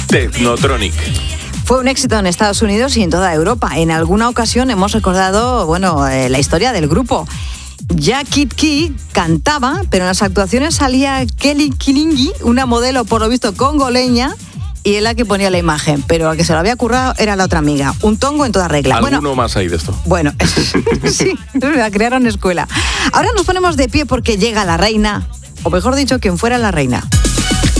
Technotronic. Fue un éxito en Estados Unidos y en toda Europa. En alguna ocasión hemos recordado, la historia del grupo. Jackie Key cantaba, pero en las actuaciones salía Kelly Kilingi, una modelo por lo visto congoleña, y es la que ponía la imagen, pero la que se lo había currado era la otra amiga. Un tongo en toda regla. ¿Alguno más hay de esto? Bueno, sí, crearon escuela. Ahora nos ponemos de pie porque llega la reina, o mejor dicho, quien fuera la reina.